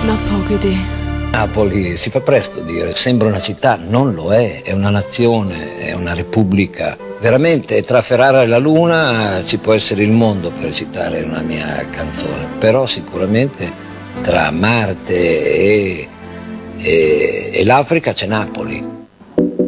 ma poche idee. Napoli si fa presto a dire, sembra una città, non lo è una nazione, è una repubblica. Veramente tra Ferrara e la Luna ci può essere il mondo, per citare una mia canzone, però sicuramente tra Marte e l'Africa c'è Napoli.